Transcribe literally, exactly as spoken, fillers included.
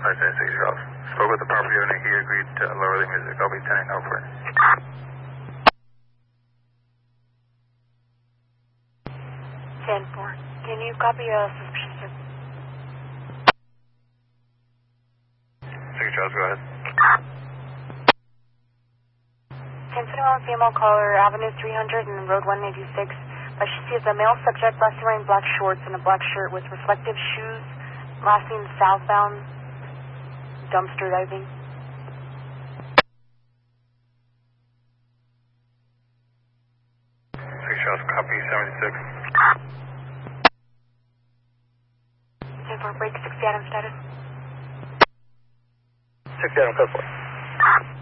I say six Charles. Spoke with the property owner. He agreed to lower the music. I'll be turning over. ten four. Can you copy a suspicious? six Charles, go ahead. ten twenty-one female caller, Avenue three hundred and Road one eighty-six. Uh, she sees a male subject last wearing black shorts and a black shirt with reflective shoes, lasting southbound, dumpster diving. six Charles, copy seventy-six. ten four, break sixty Adam status. sixty Adam, code four.